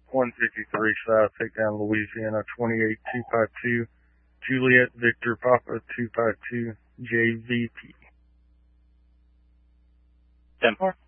153 South, Takedown, Louisiana, 28252, Juliet Victor Papa 252, JVP. 10-4.